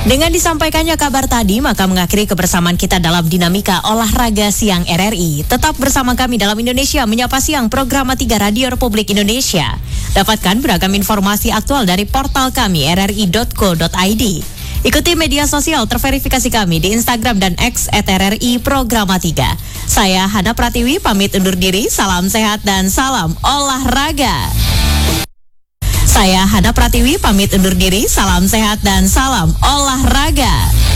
Dengan disampaikannya kabar tadi, maka mengakhiri kebersamaan kita dalam dinamika olahraga siang RRI. Tetap bersama kami dalam Indonesia Menyapa Siang, program 3 Radio Republik Indonesia. Dapatkan beragam informasi aktual dari portal kami rri.co.id. Ikuti media sosial terverifikasi kami di Instagram dan X @RRI Programa 3. Saya Hana Pratiwi pamit undur diri, salam sehat dan salam olahraga. Saya Hana Pratiwi pamit undur diri, salam sehat dan salam olahraga.